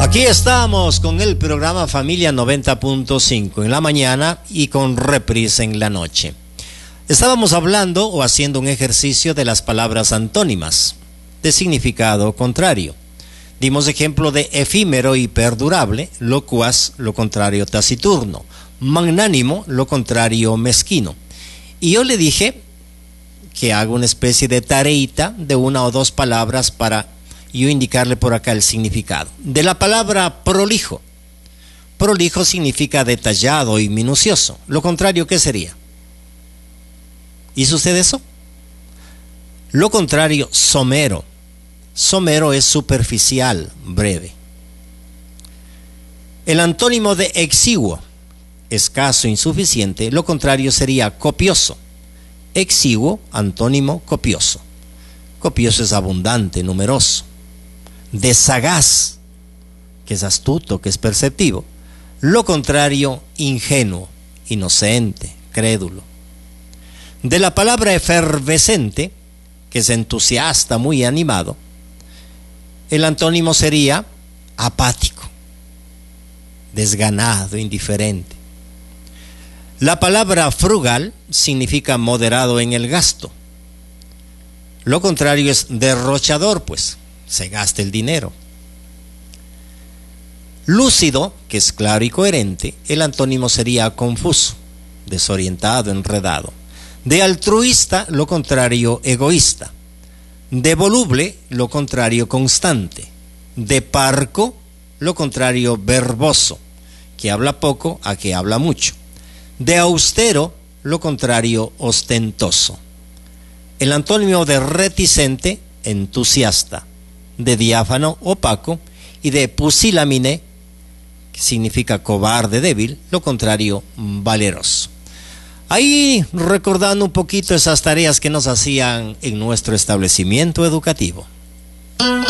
Aquí estamos con el programa Familia 90.5 en la mañana y con reprise en la noche. Estábamos hablando o haciendo un ejercicio de las palabras antónimas, de significado contrario. Dimos ejemplo de efímero y perdurable, locuaz, lo contrario taciturno, magnánimo, lo contrario mezquino. Y yo le dije que haga una especie de tareita de una o dos palabras para yo indicarle por acá el significado. De la palabra prolijo. Prolijo significa detallado y minucioso. Lo contrario, ¿qué sería? ¿Hizo usted eso? Lo contrario, somero. Somero es superficial, breve. El antónimo de exiguo, escaso, insuficiente. Lo contrario sería copioso. Exiguo, antónimo, copioso. Copioso es abundante, numeroso. De sagaz, que es astuto, que es perceptivo. Lo contrario, ingenuo, inocente, crédulo. De la palabra efervescente, que es entusiasta, muy animado, el antónimo sería apático, desganado, indiferente. La palabra frugal significa moderado en el gasto. Lo contrario es derrochador, pues se gasta el dinero. Lúcido, que es claro y coherente, el antónimo sería confuso, desorientado, enredado. De altruista, lo contrario, egoísta. De voluble, lo contrario, constante. De parco, lo contrario, verboso, que habla poco a que habla mucho. De austero, lo contrario, ostentoso. El antónimo de reticente, entusiasta. De diáfano, opaco. Y de pusilánime, que significa cobarde, débil, lo contrario, valeroso. Ahí recordando un poquito esas tareas que nos hacían en nuestro establecimiento educativo.